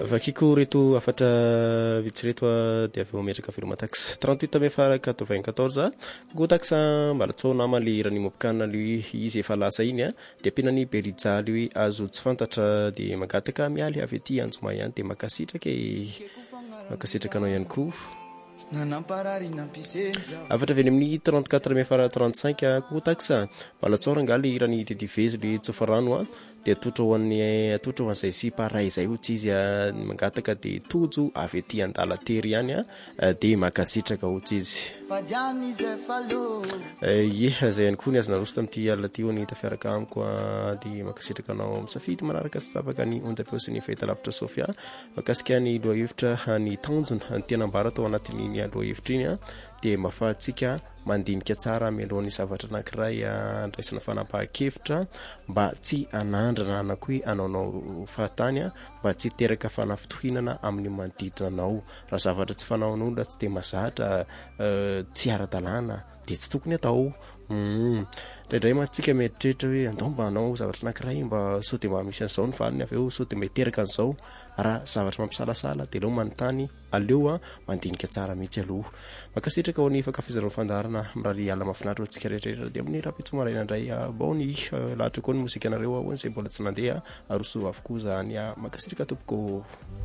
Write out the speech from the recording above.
Vakiko reto afatra vitsireto dia avy metraka firma taxe 38 mai faraka 94 go taxe mbalatsona mali rani mopkana lui izy efa lasa iny dia pinani berija lui azo tsy fantatra dia magataka mialy avy ety anjoma ihany dia makasitraka makasitrakanao ihany koa afatra avy amin'ny 34 mai fara 35 go taxe mbalatsora ngali rani tedivezy lui tsofarano dia atotro hoan'izay sy paray izay hotsy izy mangataka dia tojo avy ety andalatery ihany dia makasitraka hotsy izy zay ihany koa ny azo naroso tamin'ity alina ty ny tafiaraka amiko dia makasitraka anao misafidy manaraka sy tapaka ny onjapeo sy ny fahita lavitra sofia makasika ny lohahevitra ny tanjona ny tena ambara tao anatin'iny lohahevitra iny dia mahafahantsika mandinika tsara melohan'ny zavatra anankiray andraisana fanapahan-kevitra mba tsy anandrana anako hoe anaonao fahatany mba tsy teraka fanafitohinana amin'ny manodidina anao raha zavatra tsy fanaon'olona tsy dia mazatra tsy ara-dalàna dia tsy tokony atao indray matsika mieritreritra hoe andao mba anao zavatra anankiray mba sao dia mba misy an'izao ny valiny avy eo sao dia mba hiteraka an'izao raha zavatra mampisalasala dia aleo manontany aleo mandinika tsara mihitsy aloha makasitraka ho ny fakafizarao fandarana mirary ala mafinaritra antsika rehetrarehetra dia amin'ny rapitsomaraina indray baony lahatra koa ny mozika anareo ahoany izay mbola tsy nandeha aroso avokoa zany makasitraka tompoko